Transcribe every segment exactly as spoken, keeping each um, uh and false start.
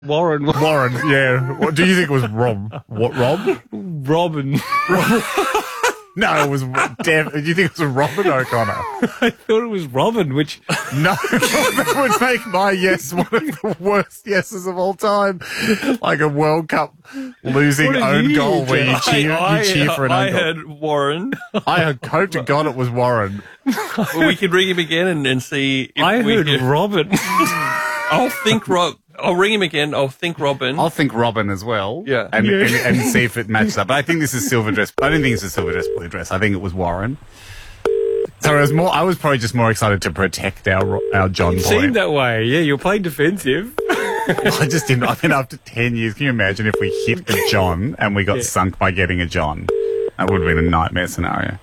Warren. Warren, yeah. What do you think it was Rob? What, Rob? Robin. No, it was Dev. Do you think it was Robin O'Connor? I thought it was Robin, which... No, that would make my yes one of the worst yeses of all time. Like a World Cup losing own goal where you cheer, I, you cheer for an I own goal. heard Warren. I had hope to God it was Warren. Well, we could ring him again and, and see if I we heard could. Robin. I'll think Rob. I'll ring him again. I'll think Robin. I'll think Robin as well. Yeah. And, Yeah. and, and see if it matches up. But I think this is silver dress. I don't think it's a silver dress, blue dress. I think it was Warren. Sorry, I was more. I was probably just more excited to protect our our John It point. seemed that way. Yeah, you're playing defensive. I just didn't. I mean, after ten years, can you imagine if we hit a John and we got Yeah. sunk by getting a John? That would have been a nightmare scenario.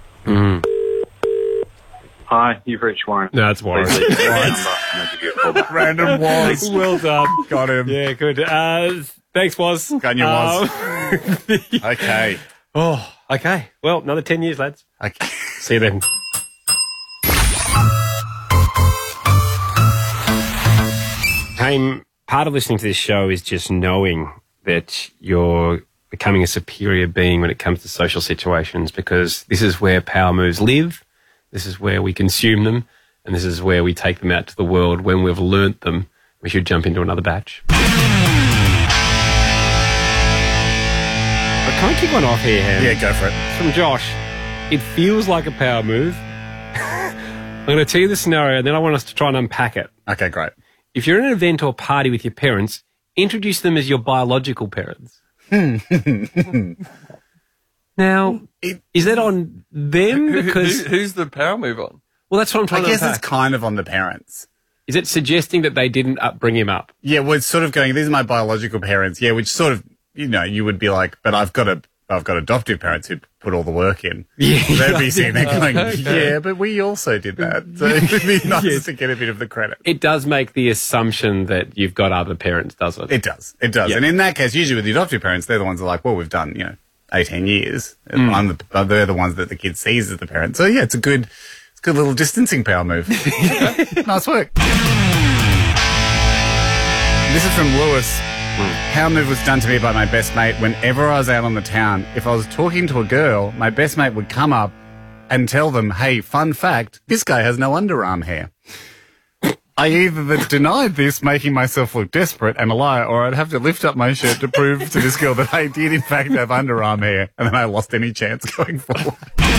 Hi, you've reached Warren. No, it's Warren. Please leave your number and I'll give you a call back. Random was. Well done. Got him. Yeah, good. Uh, thanks, Woz. Got you, Woz. Um, Okay. oh, okay. Well, another ten years, lads. Okay. See you then. Hey, part of listening to this show is just knowing that you're becoming a superior being when it comes to social situations, because this is where power moves live, this is where we consume them, and this is where we take them out to the world. When we've learnt them, we should jump into another batch. But can I kick one off here, Ham? Yeah, go for it. From Josh. It feels like a power move. I'm going to tell you the scenario, and then I want us to try and unpack it. Okay, great. If you're at an event or party with your parents, introduce them as your biological parents. Now, It- is that on them? Who- who- Because who's the power move on? well, that's what I'm I trying to guess unpack. it's kind of on the parents. Is it suggesting that they didn't up bring him up? Yeah, well, it's sort of going, these are my biological parents. Yeah, which sort of, you know, you would be like, but I've got a, I've got adoptive parents who put all the work in. Yeah. They'd be sitting there going, Okay. yeah, but we also did that. So it would be nice Yes. to get a bit of the credit. It does make the assumption that you've got other parents, does it? It does. It does. Yeah. And in that case, usually with the adoptive parents, they're the ones that are like, well, we've done, you know, eighteen years. Hmm. And I'm the, they're the ones that the kid sees as the parent. So yeah, it's a good, it's a good little distancing power move. Nice work. This is from Lewis. Power move was done to me by my best mate whenever I was out on the town. If I was talking to a girl, my best mate would come up and tell them, hey, fun fact, this guy has no underarm hair. I either denied this, making myself look desperate and a liar, or I'd have to lift up my shirt to prove to this girl that I did in fact have underarm hair, and then I lost any chance going forward.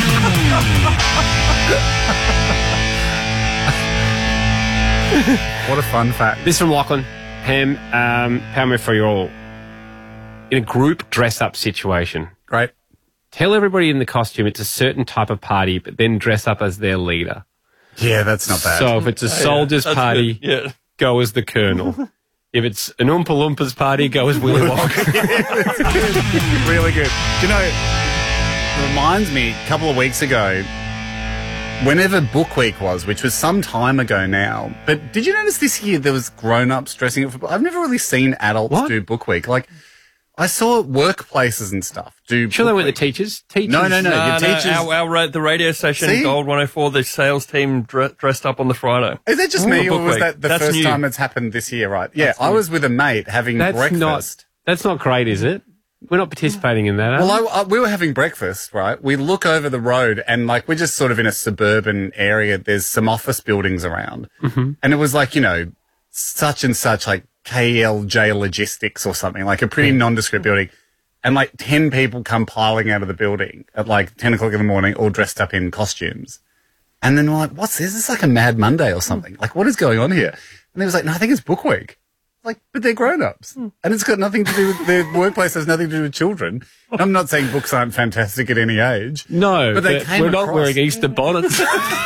What a fun fact. This is from Lachlan. Ham, um, power move for you all. In a group dress-up situation, Great. tell everybody in the costume it's a certain type of party, but then dress up as their leader. Yeah, that's not bad. So if it's a soldiers That's party, good. Yeah. go as the colonel. If it's an Oompa Loompas party, go as Willy Wonka. Really good. Do you know, it reminds me, a couple of weeks ago, whenever Book Week was, which was some time ago now, but did you notice this year there was grown-ups dressing up for book? I've never really seen adults What? do Book Week. Like, I saw workplaces and stuff do Sure they Book weren't the Week. teachers? Teachers? No, no, no. No, your no, teachers... our, our, ra- the radio station, See? Gold one oh four, the sales team dre- dressed up on the Friday. Is that just Ooh, me, or Book was Week. that the That's first new. time it's happened this year, right? Yeah, I was with a mate having That's breakfast. not, that's not great, is it? We're not participating in that, are we? Well, I, I, we were having breakfast, right? We look over the road and, like, we're just sort of in a suburban area. There's some office buildings around. Mm-hmm. And it was like, you know, such and such, like K L J Logistics or something, like a pretty nondescript building. And, like, ten people come piling out of the building at, like, ten o'clock in the morning, all dressed up in costumes. And then we're like, what's this? This is like a Mad Monday or something. Like, what is going on here? And they was like, no, I think it's Book Week. Like, but they're grown-ups. And it's got nothing to do with, their workplace has nothing to do with children. I'm not saying books aren't fantastic at any age. no, but but, they came we're not across- wearing Easter bonnets.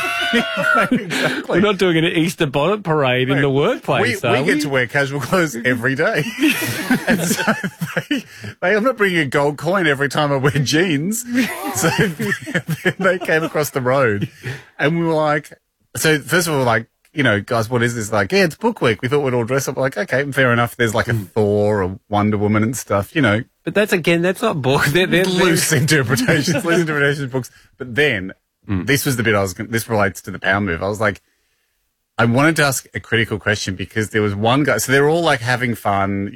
Exactly. We're not doing an Easter bonnet parade in the We, workplace, we are get we? to wear casual clothes every day. And so they, they, I'm not bringing a gold coin every time I wear jeans. So they came across the road and we were like, so first of all, like, you know, guys, what is this? Like, yeah, it's Book Week. We thought we'd all dress up. Like, okay, fair enough. There's like a Thor or Wonder Woman and stuff, you know, But that's, again, that's not book. They're, they're, they're, loose interpretations, loose interpretations of books. But then this was the bit I was, gon- this relates to the power move. I was like, I wanted to ask a critical question because there was one guy. So they're all like having fun.